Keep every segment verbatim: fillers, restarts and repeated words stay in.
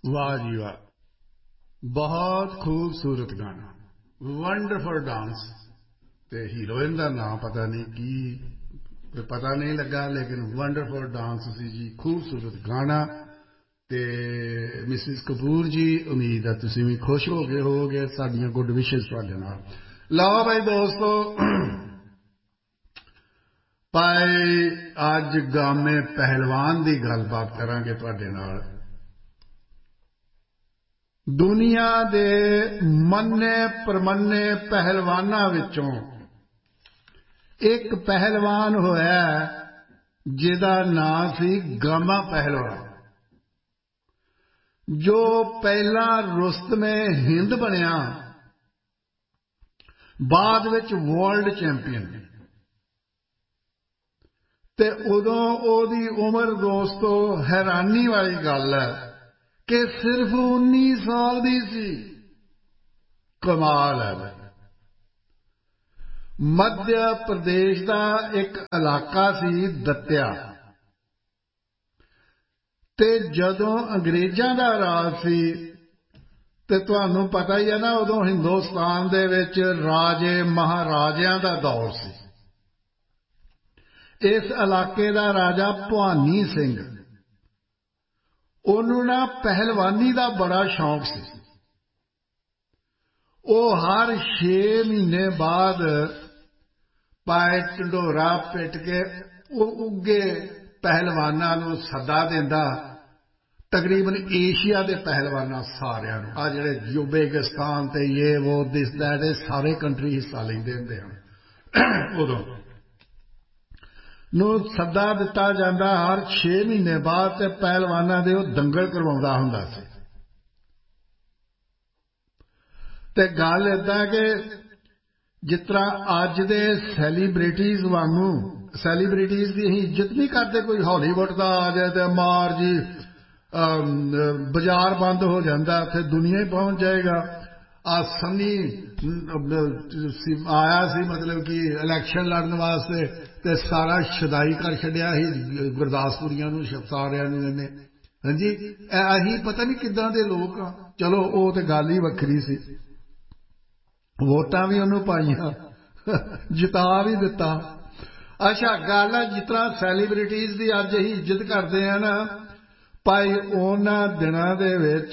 वाह जी वाह, बहुत खूबसूरत गाना, वंडरफुल डांस। ते हीरोइन का नाम पता नहीं की, पता नहीं लगा, लेकिन वंडरफुल डांस सी जी, खूबसूरत गाना। ते मिसिस कपूर जी, उम्मीद है तुसीं भी खुश हो गए होगे, साडियां गुड विशेस तुहाडे नाल। लाओ भाई दोस्तों, भाई अज गामे पहलवान की गलबात करांगे तुहाडे नाल। दुनिया दे मन्ने परमन्ने पहलवानां विचों एक पहलवान होया जिहदा नाम सी गामा पहलवान, जो पहला रुस्तमे हिंद बनिया, बाद विच वर्ल्ड चैंपियन। ते उदों ओदी उम्र दोस्तों हैरानी वाली गल है कि सिर्फ उन्नीस साल दी सी। कमाल है भाई। मध्य प्रदेश का एक इलाका सी दत्या, ते जदों अंग्रेजां दा राज सी ते तुहानूं पता ही है ना, उदों हिंदुस्तान दे विच राजे महाराजियां दा दौर सी। इस इलाके दा राजा भवानी सिंह, उन्होंने ना पहलवानी का बड़ा शौक सी। वो हर छे महीने बाद पाए ढंडोरा पिट के उगे पहलवानां नूं सदा देंदा, तकरीबन एशिया के पहलवानां सारियां नूं, आ जिहड़े यूबेगिस्तान ते ये वो दिस दैट सारे कंट्री हिस्सा लैंदे हुंदे हन। उदों नूं सदा दिता जांदा हर छे महीने बाद, ते पहलवानां दे ओह दंगल करवाउंदा हुंदा सी। ते गल इदां कि जिस तरह अज दे सैलीब्रिटीज वांगू, सैलीब्रिटीज की असीं इज्जत नहीं करते, कोई हॉलीवुड का आ जाए तो मार जी बाजार बंद हो जाता, फिर दुनिया ही पहुंच जाएगा। आ सनी आया सी, मतलब कि इलैक्शन लड़न वास्ते, ते सारा छदाई कर छड्या ही गुरदासपुरियां नूं, सारियां नूं इहने। हां जी, असीं पता नहीं किदां दे लोग आ। चलो वो तो गल ही वखरी सी, वोटां भी उन्होंने पाइया, जिता भी दिता। अच्छा गल है, जिस तरह सैलीब्रिटीज की अज असीं इज्जत करते हैं ना भाई, उन्हां दिनां दे विच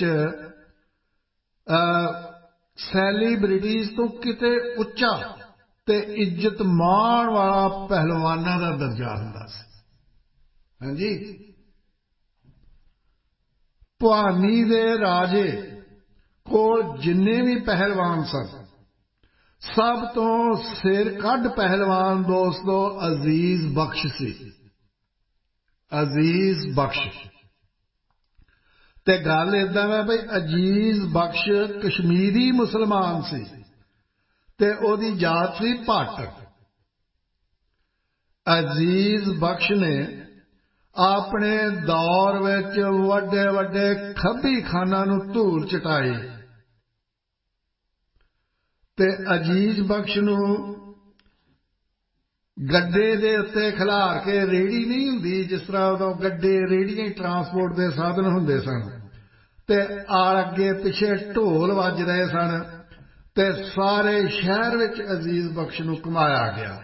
सैलीब्रिटीज तो किते उच्चा ते इज्जत मान वाला पहलवानां दा दर्जा हुंदा सी। हां जी, भवानी दे राजे कोल जिन्ने भी पहलवान सन, सब तो सिर कढ़ पहलवान दोस्तों अजीज बख्श सी। अजीज बख्श ते गल इदां है भाई, अजीज बख्श कश्मीरी मुसलमान सी ते ओदी जात सी भट्ट। अजीज बख्श ने अपने दौर विच वड्डे वड्डे खब्बी खाना नूं धूल चटाई, ते अजीज बख्श नूं गड्डे दे उत्ते खिलार के, रेहड़ी नहीं हुंदी जिस तरह उदों गड्डे रेहड़ियां ट्रांसपोर्ट के साधन हुंदे सन, ते अगे पिछे ढोल वज रहे सन, ते सारे शहर विच अजीज बख्श नूं घुमाया गया।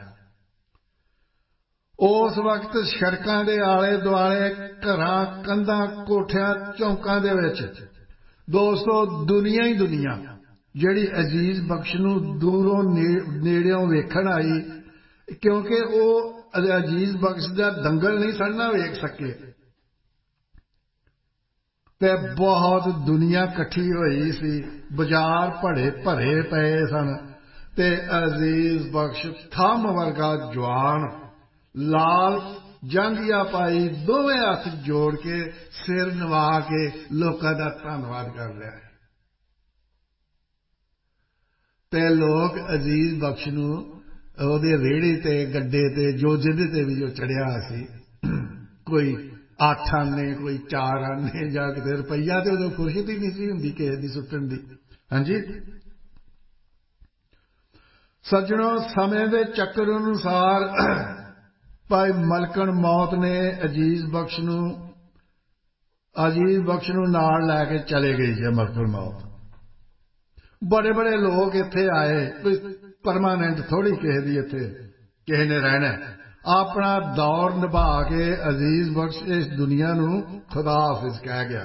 उस वक्त सड़कों के आले दुआले, घरां कंधां कोठियां चौंकां दे विच दोस्तों दुनिया ही दुनिया जिहड़ी अजीज बख्श नूं दूरों नेड़ियों वेखण आई, क्योंकि वो अजीज बख्श का दंगल नहीं सन ना वेख सके, ते बहुत दुनिया कट्ठी हुई सी, बाजार भरे भरे पे सन, ते अजीज बख्श थम वर्गा जवान लाल जांघिया पाई दोवें हथ जोड़ के सिर नवा के लोगों का धन्नवाद कर रहा है। ते लोग अजीज बख्श नूं ओहदे रेहड़े ते गड्डे ते जो जिहदे ते भी जो चढ़िया सी, कोई अठ आने कोई चार आने जां किते रुपया, ते उदों फुरसत ही नहीं सी हुंदी किसे दी सुट्टण दी। हां जी सज्जणों, समय के चक्कर अनुसार भाई मलकन मौत ने अजीज बख्श नूं ਅਜ਼ੀਜ਼ ਬਖਸ਼ ਨੂੰ ਨਾਲ ਲੈ ਕੇ ਚਲੇ ਗਏ ਜੀ ਮਲਕੁਲ ਮੌਤ। बड़े बड़े लोग इत्थे आए, कोई परमानेंट थोड़ी किसी दी इत्थे किसी ने रहना। अपना दौर निभा के अजीज बख्श इस दुनिया नू खुदा हाफिज कह गया।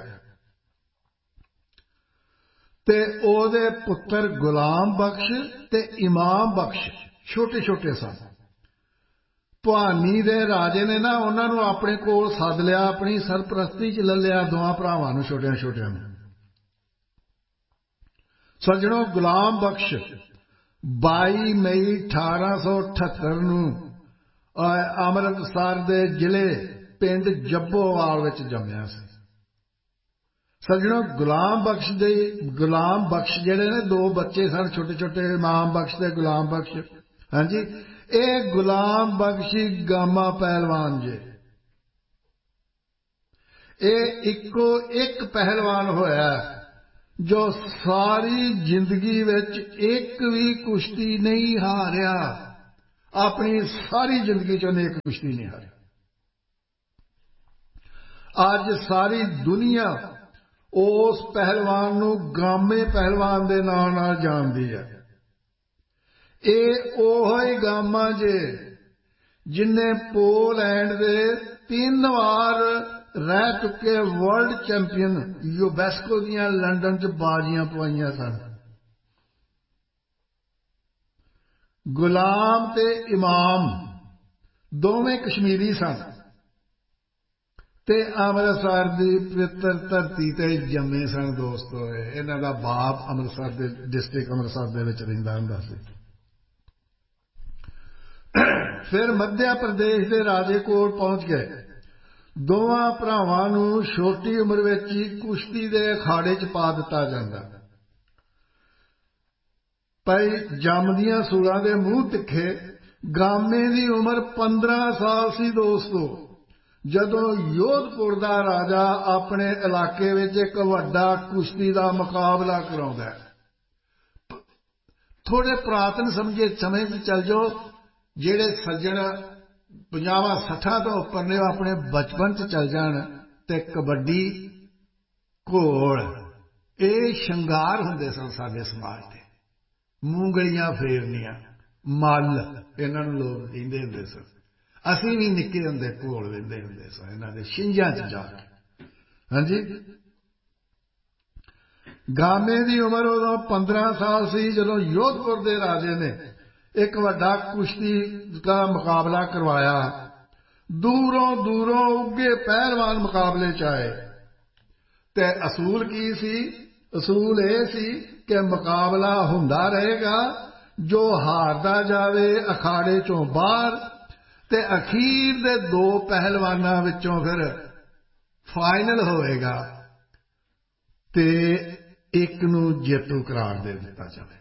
ते ओदे पुत्र गुलाम बख्श ते इमाम बख्श छोटे छोटे सन। भानी दे राजे ने ना उन्हां नू अपने कोल सद लिया, अपनी सरप्रस्ती च ले लिया दोवां भरावां नू छोटियां छोटियां नू। सज्जनों, गुलाम बख्श बाई मई अठारह सौ अठहत्तर नू अमृतसर दे जिले पिंड जब्बोवाल विच जम्मिया सी। सज्जनों, गुलाम बख्श दे गुलाम बख्श जिहड़े ने दो बच्चे सन छोटे छोटे, इमाम बख्श ते गुलाम बख्श। हाँ जी, ये गुलाम बख्शी गामा पहलवान जे। ये इको एक पहलवान होया जो सारी जिंदगी विच एक भी कुश्ती नहीं हारिया। अपनी सारी जिंदगी च एक कुश्ती नहीं हारी। अज सारी दुनिया उस पहलवान नू गामे पहलवान दे नाम नाल जानदी है। ये ओही गामा जे जिन्ने पोलैंड दे तीन बार रह चुके वर्ल्ड चैंपियन यूबेस्को दियां लंडन च बाजियां पवाइयां सन। गुलाम ते इमाम दोवें कश्मीरी सन ते अमृतसर दी पवित्र धरती ते जम्मे सन। दोस्तों, इन्हां दा बाप अमृतसर दे डिस्ट्रिक्ट अमृतसर दे विच रहिंदा हुंदा सी। फिर मध्य प्रदेश दे राजे कोल पहुंच गए। दोवां भरावां नू छोटी उम्र विच ही कुश्ती दे अखाड़े च पा दिता जांदा। भाई जमदियां सूलां दे मूंह तिखे। गामे दी उम्र पंद्रह साल सी दोस्तों, जदों योधपुर दा राजा अपने इलाके विच एक वड्डा कुश्ती दा मुकाबला कराउंदा है। थोड़े पुरातन समझे समय च चल जाओ, जेड़े सज्जण पंजावां सट्ठां तो उपर ने अपने बचपन च चल जाण ते कबड्डी घोल ये शंगार हुंदे सन साडे समाज दे। मूंगलियां फेरनियां मल इन्हां नूं लोग कहिंदे हुंदे सन। असीं भी निक्के हुंदे घोल वेंदे हुंदे सन इन्हां दे छिंजां च जा के। हाँ जी, गामे दी उम्र उदों पंद्रह साल सी जदों योधपुर दे राजे ने एक वड्डा कुश्ती का मुकाबला करवाया। दूरों दूरों उगे पहलवान मुकाबले च आए ते असूल की सी? असूल ये सी कि मुकाबला हुंदा रहेगा, जो हारदा जावे अखाड़े चों बाहर ते अखीर दे दो पहलवानां विचों फिर फाइनल होएगा ते एक नूं जेतू करार दे दिता जाएगा।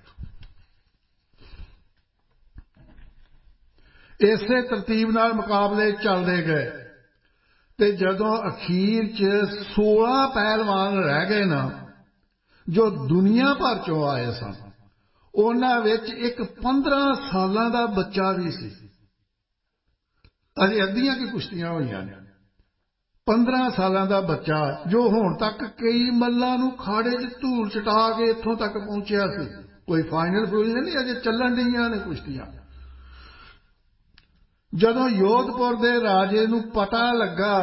इसे तरतीब नाल मुकाबले चलते गए ते जदों अखीर च सोलह पहलवान रह गए ना, जो दुनिया भर चों आए सन, उन्हां विच एक पंद्रह सालां दा बच्चा भी सी। अजे अद्धियां की कुश्तियां होईयां ने। पंद्रह सालां दा बच्चा जो हुण तक कई मल्लां नूं खाड़े च धूल चटा के इत्थों तक पहुंचिया सी। कोई फाइनल फुइनल नहीं, अजे चलन डईयां ने कुश्तियां। जदों योधपुर दे राजे नूं पता लगा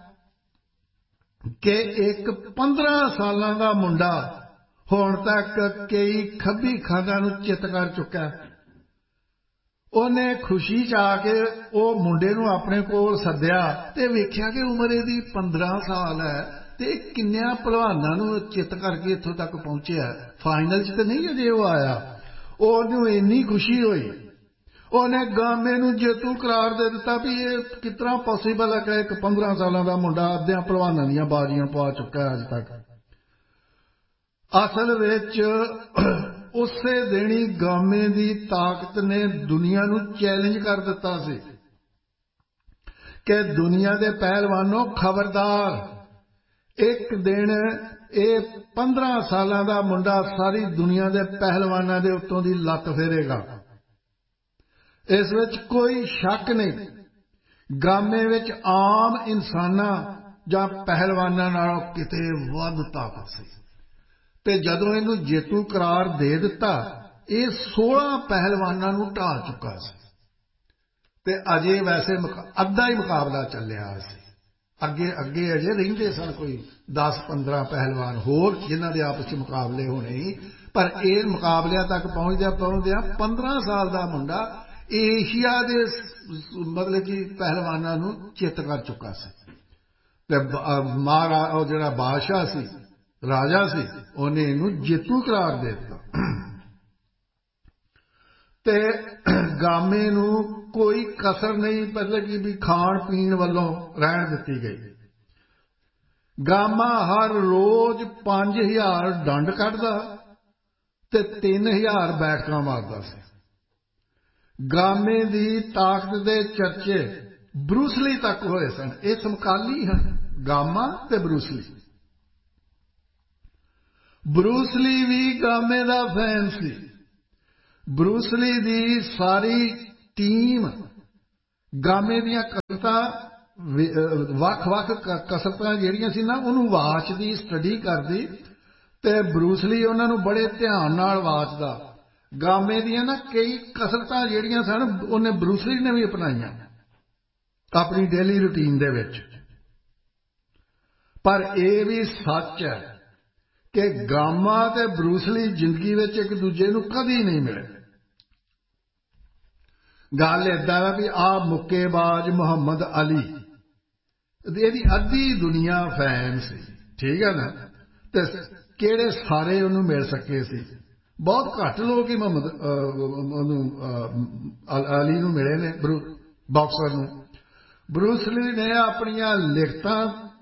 कि एक पंद्रह सालां दा मुंडा हुण तक कई खब्बी खानां नूं चित कर चुका, उन्हें खुशी च आके ओ मुंडे नूं अपने कोल सद्या ते वेख्या कि उम्र इहदी पंद्रह साल है ते किन्नियां भलवानां नूं चित करके इत्थों तक पहुंचिया। फाइनल च ते नहीं अजे वो आया। ओनूं इन्नी खुशी हुई, उन्हें गामे नूं जेतू करार दे दिता भी ये कितना पॉसीबल है कि एक पंद्रह साल का मुंडा अद्धियां भलवानां दीयां बाजियां पा चुका है अज तक। असल विच उसे दिन ही गामे दी ताकत ने दुनिया नूं चैलेंज कर दिता सी कि दुनिया दे पहलवानों खबरदार, एक दिन ये पंद्रह सालां दा मुंडा सारी दुनिया दे पहलवानां दे उत्तों दी लत्त फेरेगा। इस विच कोई शक नहीं। गामे विच आम इंसानां ਜਾਂ ਪਹਿਲਵਾਨਾਂ ਨਾਲੋਂ ਕਿਤੇ ਵੱਧ ਤਾਕਤ ਸੀ ਤੇ ਜਦੋਂ ਇਹਨੂੰ ਜੇਤੂ ਕਰਾਰ ਦੇ ਦਿੱਤਾ ਇਹ ਸੋਲਾਂ ਪਹਿਲਵਾਨਾਂ ਨੂੰ ਢਾਹ ਚੁੱਕਾ ਸੀ ਤੇ ਅਜੇ ਵੈਸੇ ਅੱਧਾ ਹੀ ਮੁਕਾਬਲਾ ਚੱਲਿਆ ਸੀ। ਅੱਗੇ ਅੱਗੇ ਅਜੇ ਰਹਿੰਦੇ ਸਨ ਕੋਈ ਦਸ ਪੰਦਰਾਂ ਪਹਿਲਵਾਨ ਹੋਰ ਜਿਨ੍ਹਾਂ ਦੇ ਆਪਸ 'ਚ ਮੁਕਾਬਲੇ ਹੋਣੇ ਸੀ, ਪਰ ਇਹ ਮੁਕਾਬਲਿਆਂ ਤੱਕ ਪਹੁੰਚਦਿਆਂ ਪਹੁੰਚਦਿਆਂ ਪੰਦਰਾਂ ਸਾਲ ਦਾ ਮੁੰਡਾ ਏਸ਼ੀਆ ਦੇ ਮਤਲਬ ਕਿ ਪਹਿਲਵਾਨਾਂ ਨੂੰ ਚਿੱਤ ਕਰ ਚੁੱਕਾ ਸੀ ਤੇ ਮਹਾਰਾ ਉਹ ਜਿਹੜਾ ਬਾਦਸ਼ਾਹ ਸੀ ਰਾਜਾ ਸੀ ਉਹਨੇ ਇਹਨੂੰ ਜੇਤੂ ਕਰਾਰ ਦੇ ਦਿੱਤਾ ਤੇ ਗਾਮੇ ਨੂੰ ਕੋਈ ਕਸਰ ਨਹੀਂ ਮਤਲਬ ਕਿ ਵੀ ਖਾਣ ਪੀਣ ਵੱਲੋਂ ਰਹਿਣ ਦਿੱਤੀ ਗਈ। ਗਾਮਾ ਹਰ ਰੋਜ਼ ਪੰਜ ਹਜ਼ਾਰ ਡੰਡ ਕੱਢਦਾ ਤੇ ਤਿੰਨ ਹਜ਼ਾਰ ਬੈਠਕਾਂ ਮਾਰਦਾ ਸੀ। ਗਾਮੇ ਦੀ ਤਾਕਤ ਦੇ ਚਰਚੇ ਬਰੂਸਲੀ ਤੱਕ ਹੋਏ ਸਨ। ਇਹ ਸਮਕਾਲੀ ਹਨ ਗਾਮਾ ਤੇ ਬਰੂਸਲੀ। ਬਰੂਸਲੀ ਵੀ ਗਾਮੇ ਦਾ ਫੈਨ ਸੀ। ਬਰੂਸਲੀ ਦੀ ਸਾਰੀ ਟੀਮ ਗਾਮੇ ਦੀਆਂ ਕਸਰਤਾਂ ਵੱਖ-ਵੱਖ ਕਸਰਤਾਂ ਜਿਹੜੀਆਂ ਸੀ ਨਾ ਉਹਨੂੰ ਵਾਚਦੀ ਸਟੱਡੀ ਕਰਦੀ ਤੇ ਬਰੂਸਲੀ ਉਹਨਾਂ ਨੂੰ ਬੜੇ ਧਿਆਨ ਨਾਲ ਵਾਚਦਾ। ਗਾਮੇ ਦੀਆਂ ਨਾ ਕਈ ਕਸਰਤਾਂ ਜਿਹੜੀਆਂ ਸਨ ਉਹਨੇ ਬਰੂਸਲੀ ਨੇ ਵੀ ਅਪਣਾਈਆਂ ਆਪਣੀ ਡੇਲੀ ਰੂਟੀਨ ਦੇ ਵਿੱਚ। ਪਰ ਇਹ ਵੀ ਸੱਚ ਹੈ ਕਿ ਗਾਮਾ ਤੇ ਬਰੂਸਲੀ ਜ਼ਿੰਦਗੀ ਵਿੱਚ ਇੱਕ ਦੂਜੇ ਨੂੰ ਕਦੀ ਨਹੀਂ ਮਿਲੇ। ਗੱਲ ਏਦਾਂ ਹੈ ਵੀ ਆਹ ਮੁੱਕੇਬਾਜ਼ ਮੁਹੰਮਦ ਅਲੀ ਇਹਦੀ ਅੱਧੀ ਦੁਨੀਆ ਫੈਨ ਸੀ, ਠੀਕ ਹੈ ਨਾ, ਤੇ ਕਿਹੜੇ ਸਾਰੇ ਉਹਨੂੰ ਮਿਲ ਸਕੇ ਸੀ। ਬਹੁਤ ਘੱਟ ਲੋਕ ਹੀ ਮੁਹੰਮਦ ਉਹਨੂੰ ਅਲੀ ਨੂੰ ਮਿਲੇ ਨੇ ਬਾਕਸਰ ਨੂੰ। ਬਰੂਸਲੀ ਨੇ ਆਪਣੀਆਂ ਲਿਖਤਾਂ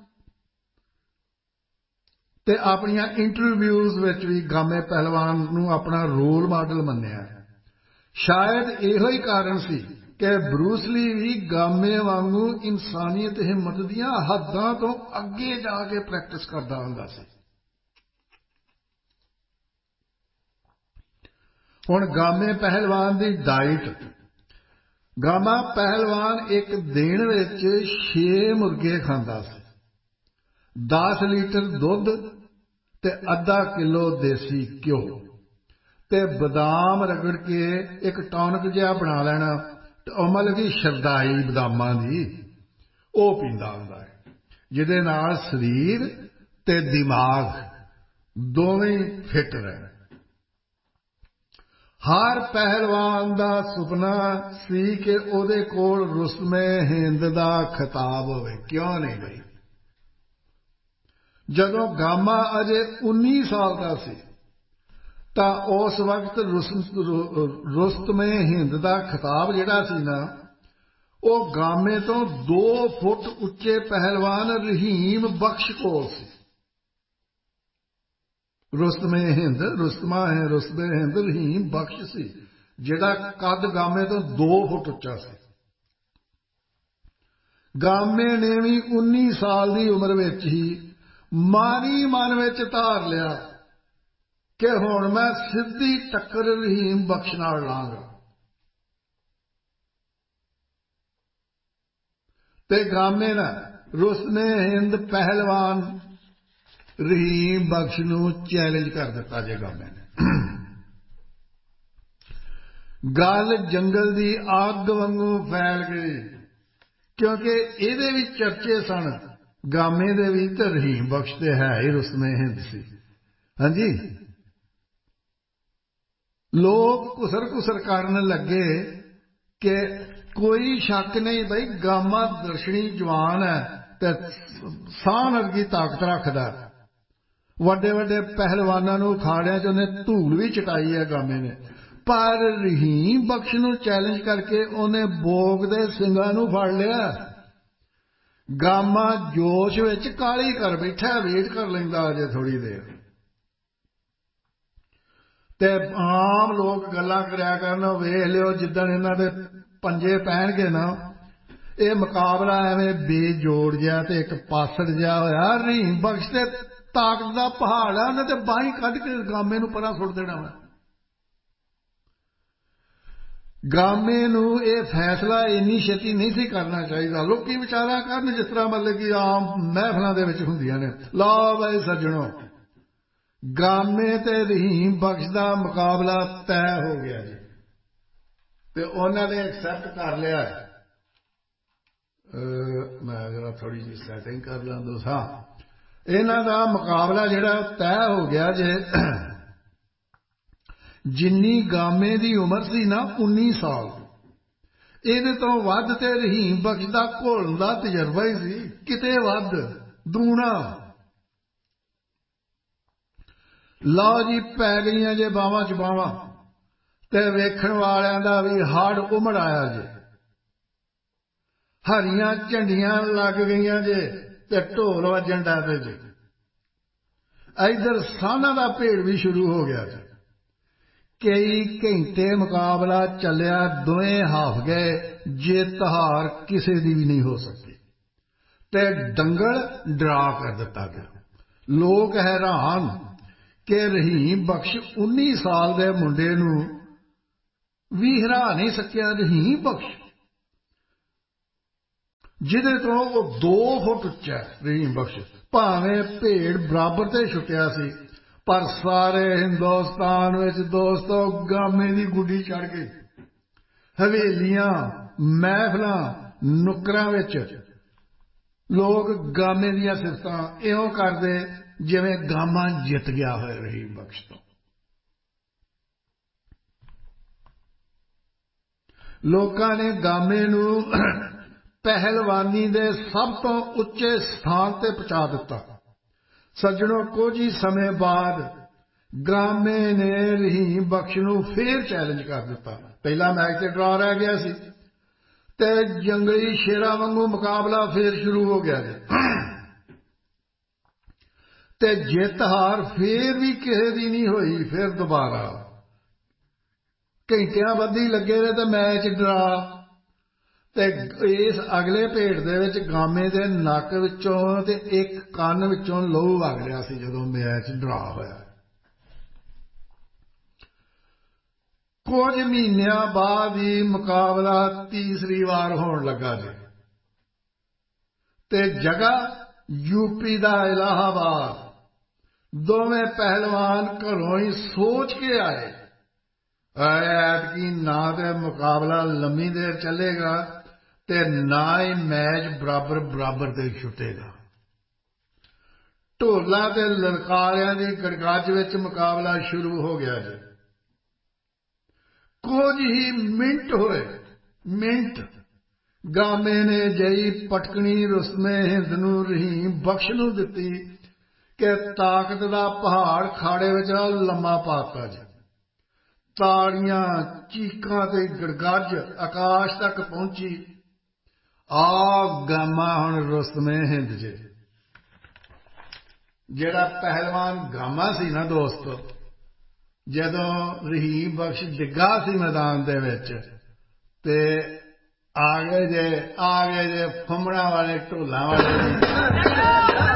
ਤੇ ਆਪਣੀਆਂ ਇੰਟਰਵਿਊਜ਼ ਵਿੱਚ ਵੀ ਗਾਮੇ ਪਹਿਲਵਾਨ ਨੂੰ ਆਪਣਾ ਰੋਲ ਮਾਡਲ ਮੰਨਿਆ। ਸ਼ਾਇਦ ਇਹੋ ਹੀ ਕਾਰਨ ਸੀ ਕਿ ਬਰੂਸਲੀ ਵੀ ਗਾਮੇ ਵਾਂਗੂ ਇਨਸਾਨੀਅਤ ਹਿੰਮਤ ਦੀਆਂ ਹੱਦਾਂ ਤੋਂ ਅੱਗੇ ਜਾ ਕੇ ਪ੍ਰੈਕਟਿਸ ਕਰਦਾ ਹੁੰਦਾ ਸੀ। ਹੁਣ ਗਾਮੇ ਪਹਿਲਵਾਨ ਦੀ ਡਾਈਟ। ਗਾਮਾ ਪਹਿਲਵਾਨ ਇੱਕ ਦਿਨ ਵਿੱਚ ਛੇ ਮੁਰਗੇ ਖਾਂਦਾ ਸੀ, ਦਸ ਲੀਟਰ ਦੁੱਧ ਤੇ ਅੱਧਾ ਕਿਲੋ ਦੇਸੀ ਘਿਓ ਤੇ ਬਦਾਮ ਰਗੜ ਕੇ ਇੱਕ ਟੌਨਕ ਜਿਹਾ ਬਣਾ ਲੈਣਾ ਉਹ ਮਤਲਬ ਕਿ ਸ਼ਰਦਾਈ ਬਦਾਮਾਂ ਦੀ ਉਹ ਪੀਂਦਾ ਹੁੰਦਾ ਹੈ ਜਿਹਦੇ ਨਾਲ ਸਰੀਰ ਤੇ ਦਿਮਾਗ ਦੋਵੇਂ ਫਿੱਟ ਰਹਿਣ। ਹਰ ਪਹਿਲਵਾਨ ਦਾ ਸੁਪਨਾ ਸੀ ਕਿ ਉਹਦੇ ਕੋਲ ਰੁਸਤਮੇ ਹਿੰਦ ਦਾ ਖਿਤਾਬ ਹੋਵੇ, ਕਿਉਂ ਨਹੀਂ ਬਈ। ਜਦੋਂ ਗਾਮਾ ਅਜੇ ਉੱਨੀ ਸਾਲ ਦਾ ਸੀ ਤਾਂ ਉਸ ਵਕਤ ਰੁਸਤਮੇ ਹਿੰਦ ਦਾ ਖਿਤਾਬ ਜਿਹੜਾ ਸੀ ਨਾ ਉਹ ਗਾਮੇ ਤੋਂ ਦੋ ਫੁੱਟ ਉੱਚੇ ਪਹਿਲਵਾਨ ਰਹੀਮ ਬਖਸ਼ ਕੋਲ ਸੀ। ਰੁਸਤਮੇ ਹਿੰਦ ਰੁਸਤਮਾ ਹੈ ਰੁਸਤਮੇ ਹਿੰਦ ਰਹੀਮ ਬਖਸ਼ ਸੀ ਜਿਹੜਾ ਕੱਦ ਗਾਮੇ ਤੋਂ ਦੋ ਫੁੱਟ ਉੱਚਾ ਸੀ। ਗਾਮੇ ਨੇ ਵੀ ਉੱਨੀ ਸਾਲ ਦੀ ਉਮਰ ਵਿੱਚ ਹੀ ਮਾਨੀ ਮਨ ਵਿੱਚ ਧਾਰ ਲਿਆ ਕਿ ਹੁਣ ਮੈਂ ਸਿੱਧੀ ਟੱਕਰ ਰਹੀਮ ਬਖਸ਼ ਨਾਲ ਲਾਂਗਾ ਤੇ ਗਾਮੇ ਨੇ ਰੁਸਤਮੇ ਹਿੰਦ ਪਹਿਲਵਾਨ ਰਹੀਮ ਬਖਸ਼ ਨੂੰ ਚੈਲੰਜ ਕਰ ਦਿੱਤਾ ਜੇ ਗਾਮੇ ਨੇ। ਗੱਲ ਜੰਗਲ ਦੀ ਅੱਗ ਵਾਂਗੂ ਫੈਲ ਗਈ ਕਿਉਂਕਿ ਇਹਦੇ ਵੀ ਚਰਚੇ ਸਨ। ਗਾਮੇ ਦੇ ਵੀ ਤੇ ਰਹੀਮ ਬਖਸ਼ ਤੇ ਹੈ ਹੀ ਰੁਸਤਮੇ ਹਿੰਦ ਸੀ। ਹਾਂਜੀ, ਲੋਕ ਘੁਸਰ ਘੁਸਰ ਕਰਨ ਲੱਗੇ ਕਿ ਕੋਈ ਸ਼ੱਕ ਨਹੀਂ ਬਈ ਗਾਮਾ ਦਰਸ਼ਨੀ ਜਵਾਨ ਹੈ ਤੇ ਸਾਹ ਵਰਗੀ ਤਾਕਤ ਰੱਖਦਾ। ਵੱਡੇ ਵੱਡੇ ਪਹਿਲਵਾਨਾਂ ਨੂੰ ਅਖਾੜਿਆਂ 'ਚ ਉਹਨੇ ਧੂਲ ਵੀ ਚਟਾਈ ਹੈ ਗਾਮੇ ਨੇ। ਪਰ ਰਹੀਮ ਬਖਸ਼ ਨੂੰ ਚੈਲੰਜ ਕਰਕੇ ਉਹਨੇ ਬੋਗ ਦੇ ਸਿੰਘਾਂ ਨੂੰ ਫੜ ਲਿਆ। ਗਾਮਾ ਜੋਸ਼ ਵਿੱਚ ਕਾਹਲੀ ਕਰ ਬੈਠਾ, ਵੇਟ ਕਰ ਲੈਂਦਾ ਅਜੇ ਥੋੜ੍ਹੀ ਦੇਰ ਤੇ ਆਮ ਲੋਕ ਗੱਲਾਂ ਕਰਿਆ ਕਰਨ ਵੇਖ ਲਿਓ ਜਿੱਦਣ ਇਹਨਾਂ ਦੇ ਪੰਜੇ ਪੈਣਗੇ ਨਾ ਇਹ ਮੁਕਾਬਲਾ ਐਵੇਂ ਬੇਜੋੜ ਜਿਹਾ ਤੇ ਇੱਕ ਪਾਸੜ ਜਿਹਾ ਹੋਇਆ। ਰਹੀਮ ਬਖਸ਼ ਤੇ ਤਾਕਤ ਦਾ ਪਹਾੜ ਆ, ਉਹਨੇ ਤੇ ਬਾਹੀਂ ਕੱਢ ਕੇ ਗਾਮੇ ਨੂੰ ਪਰਾਂ ਸੁੱਟ ਦੇਣਾ ਵਾ। ਗਾਮੇ ਨੂੰ ਇਹ ਫੈਸਲਾ ਇੰਨੀ ਛੇਤੀ ਨਹੀਂ ਸੀ ਕਰਨਾ ਚਾਹੀਦਾ। ਲੋਕੀ ਵਿਚਾਰਾ ਕਰਨ ਜਿਸ ਤਰ੍ਹਾਂ ਮਤਲਬ ਕਿ ਆਮ ਮਹਿਫਲਾਂ ਦੇ ਵਿੱਚ ਹੁੰਦੀਆਂ ਨੇ। ਲਓ ਬਈ ਸੱਜਣੋ, ਗਾਮੇ ਤੇ ਰਹੀਮ ਬਖਸ਼ ਦਾ ਮੁਕਾਬਲਾ ਤੈਅ ਹੋ ਗਿਆ ਜੀ, ਤੇ ਉਹਨਾਂ ਨੇ ਐਕਸੈਪਟ ਕਰ ਲਿਆ। ਮੈਂ ਜਰਾ ਥੋੜੀ ਜਿਹੀ ਸੈਟਿੰਗ ਕਰ ਲਾਂ ਦੋਸਤਾਂ। ਇਹਨਾਂ ਦਾ ਮੁਕਾਬਲਾ ਜਿਹੜਾ ਤੈਅ ਹੋ ਗਿਆ ਜੇ। ਜਿੰਨੀ ਗਾਮੇ ਦੀ ਉਮਰ ਸੀ ਨਾ ਉੱਨੀ ਸਾਲ, ਇਹਦੇ ਤੋਂ ਵੱਧ ਤੇ ਰਹੀਮ ਬਖਸ਼ ਦਾ ਘੋਲਣ ਦਾ ਤਜਰਬਾ ਹੀ ਸੀ, ਕਿਤੇ ਵੱਧ ਦੂਣਾ। ਲਓ ਜੀ, ਪੈ ਗਈਆਂ ਜੇ ਬਾਵਾਂ ਚ ਬਾਵਾਂ, ਤੇ ਵੇਖਣ ਵਾਲਿਆਂ ਦਾ ਵੀ ਹੜ ਉਮੜ ਆਇਆ ਜੇ। ਹਰੀਆਂ ਝੰਡੀਆਂ ਲੱਗ ਗਈਆਂ ਜੇ ਤੇ ਢੋਲ ਵੱਜਣ ਡਾ ਪਏ ਜੇ। ਇੱਧਰ ਸਾਨਾਂ ਦਾ ਭੇੜ ਵੀ ਸ਼ੁਰੂ ਹੋ ਗਿਆ ਜੀ। ਕਈ ਘੰਟੇ ਮੁਕਾਬਲਾ ਚੱਲਿਆ, ਦੋਵੇਂ ਹਾਫ ਗਏ, ਜਿੱਤ ਹਾਰ ਕਿਸੇ ਦੀ ਵੀ ਨਹੀਂ ਹੋ ਸਕੀ ਤੇ ਦੰਗਲ ਡਰਾ ਕਰ ਦਿੱਤਾ ਗਿਆ। ਲੋਕ ਹੈਰਾਨ ਕਿ ਰਹੀਮ ਬਖਸ਼ ਉੱਨੀ ਸਾਲ ਦੇ ਮੁੰਡੇ ਨੂੰ ਵੀ ਹਰਾ ਨਹੀਂ ਸਕਿਆ। ਰਹੀਮ ਬਖਸ਼ ਜਿਹਦੇ ਤੋਂ ਉਹ ਦੋ ਫੁੱਟ ਉੱਚਾ, ਰਹੀਮ ਬਖਸ਼ ਭਾਵੇਂ ਭੇੜ ਬਰਾਬਰ ਤੇ ਛੁੱਟਿਆ ਸੀ, ਪਰ ਸਾਰੇ ਹਿੰਦੁਸਤਾਨ ਵਿੱਚ ਦੋਸਤੋ ਗਾਮੇ ਦੀ ਗੁੱਡੀ ਚੜ ਗਈ। ਹਵੇਲੀਆਂ, ਮਹਿਫਲਾਂ, ਨੁੱਕਰਾਂ ਵਿੱਚ ਲੋਕ ਗਾਮੇ ਦੀਆਂ ਸਿਫਤਾਂ ਇਉਂ ਕਰਦੇ ਜਿਵੇਂ ਗਾਮਾ ਜਿੱਤ ਗਿਆ ਹੋਇਆ ਰਹੀਮ ਬਖਸ਼ ਤੋਂ। ਲੋਕਾਂ ਨੇ ਗਾਮੇ ਨੂੰ ਪਹਿਲਵਾਨੀ ਦੇ ਸਭ ਤੋਂ ਉੱਚੇ ਸਥਾਨ ਤੇ ਪਹੁੰਚਾ ਦਿੱਤਾ। ਸੱਜਣੋ, ਕੁਝ ਹੀ ਸਮੇਂ ਬਾਅਦ ਗਾਮੇ ਨੇ ਰਹੀਮ ਬਖਸ਼ ਨੂੰ ਫੇਰ ਚੈਲੰਜ ਕਰ ਦਿੱਤਾ। ਪਹਿਲਾ ਮੈਚ ਤੇ ਡਰਾ ਰਹਿ ਗਿਆ ਸੀ ਤੇ ਜੰਗਲੀ ਸ਼ੇਰਾਂ ਵਾਂਗੂ ਮੁਕਾਬਲਾ ਫੇਰ ਸ਼ੁਰੂ ਹੋ ਗਿਆ ਜੀ। ਤੇ ਜਿੱਤ ਹਾਰ ਫੇਰ ਵੀ ਕਿਸੇ ਦੀ ਨਹੀਂ ਹੋਈ। ਫਿਰ ਦੁਬਾਰਾ ਘੰਟਿਆਂ ਬੱਧੀ ਲੱਗੇ ਰਹੇ ਤੇ ਮੈਚ ਡਰਾ। ਤੇ ਇਸ ਅਗਲੇ ਭੇਡ ਦੇ ਵਿੱਚ ਗਾਮੇ ਦੇ ਨੱਕ ਵਿੱਚੋਂ ਤੇ ਇੱਕ ਕੰਨ ਵਿੱਚੋਂ ਲਹੂ ਵਗ ਰਿਹਾ ਸੀ ਜਦੋਂ ਮੈਚ ਡਰਾ ਹੋਇਆ। ਕੁਝ ਮਹੀਨਿਆਂ ਬਾਅਦ ਹੀ ਮੁਕਾਬਲਾ ਤੀਸਰੀ ਵਾਰ ਹੋਣ ਲੱਗਾ ਜੀ, ਤੇ ਜਗ੍ਹਾ ਯੂਪੀ ਦਾ ਇਲਾਹਾਬਾਦ। ਦੋਵੇਂ ਪਹਿਲਵਾਨ ਘਰੋਂ ਹੀ ਸੋਚ ਕੇ ਆਏ, ਐਤਕੀ ਨਾ ਤੇ ਮੁਕਾਬਲਾ ਲੰਮੀ ਦੇਰ ਚੱਲੇਗਾ ਤੇ ਨਾ ਹੀ ਮੈਚ ਬਰਾਬਰ ਬਰਾਬਰ ਤੇ ਛੁੱਟੇਗਾ। ਢੋਲਾਂ ਤੇ ਲਲਕਾਰਿਆਂ ਦੀ ਗੜਗੜ ਵਿੱਚ ਮੁਕਾਬਲਾ ਸ਼ੁਰੂ ਹੋ ਗਿਆ ਜੀ। ਕੁਝ ਹੀ ਮਿੰਟ ਹੋਏ, ਮਿੰਟ ਗਾਮੇ ਨੇ ਜਈ ਪਟਕਣੀ ਰੁਸਮੇ ਹਿੰਦ ਨੂੰ ਰਹੀਮ ਬਖਸ਼ ਨੂੰ ਦਿੱਤੀ ਕਿ ਤਾਕਤ ਦਾ ਪਹਾੜ ਖਾੜੇ ਵਿੱਚ ਲੰਮਾ ਪਾਤਾ ਜੀ। ਤਾੜੀਆਂ, ਚੀਕਾਂ ਤੇ ਗੜਗੜ ਆਕਾਸ਼ ਤੱਕ ਪਹੁੰਚੀ। ਆ ਗਾਮਾ ਹੁਣ ਰੁਸਮੇ ਹਿੰਦ ਜੇ। ਜਿਹੜਾ ਪਹਿਲਵਾਨ ਗਾਮਾ ਸੀ ਨਾ ਦੋਸਤੋ, ਜਦੋਂ ਰਹੀਮ ਬਖਸ਼ ਡਿੱਗਾ ਸੀ ਮੈਦਾਨ ਦੇ ਵਿੱਚ, ਤੇ ਆ ਗਏ ਜੇ ਆ ਗਏ ਜੇ ਫੰਬੜਾਂ ਵਾਲੇ ਢੋਲਾਂ ਵਾਲੇ